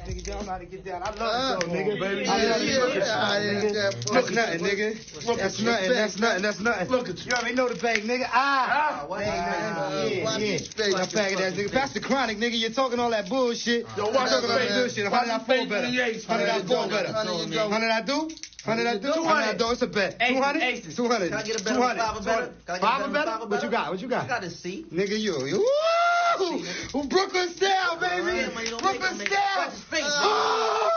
nigga. Y'all know how to get down. I love it, though, nigga. Baby, Look nothing, nigga. That's nothing. That's nothing. Look at you. You already know the bag, nigga. Yeah. That bag of that, nigga. Pass the chronic, nigga. You're talking all that bullshit. Yo, watch talking all that that bullshit. 100 I fall better. 100 I fall better. 100 I do? 100 I do? 100 I do. It's a bet. 200? 200. Can I get a bet on 5 better? Five better? What you got? What you got? I got a C. Nigga, you. Woo! Brooklyn style, baby. Brooklyn style.